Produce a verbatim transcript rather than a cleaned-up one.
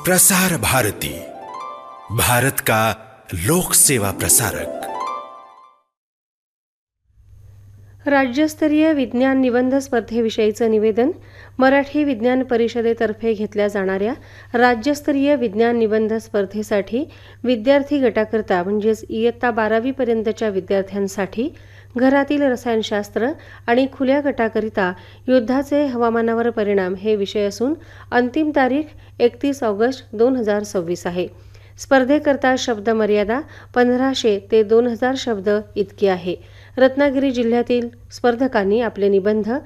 प्रसार भारती, भारत का लोक सेवा प्रसारक। राज्यस्तरीय विज्ञान निबंध स्पर्धेविषयीचं निवेदन मराठी विज्ञान परिषदेतर्फे घेतल्या जाणाऱ्या राज्यस्तरीय विज्ञान निबंध स्पर्धेसाठी विद्यार्थी गटाकरता म्हणजेच इयत्ता बारावीपर्यंतच्या विद्यार्थ्यांसाठी घरातील रसायनशास्त्र आणि खुल्या गटाकरिता युद्धाचे हवामानावर परिणाम हे विषय असून अंतिम तारीख एकतीस ऑगस्ट दोन हजार सव्वीस आहे। स्पर्धेकरता शब्द मर्यादा पंधराशे ते दोन हजार शब्द इतकी आहे। रत्नागिरी जिल्ह्यातील स्पर्धकांनी आपले निबंध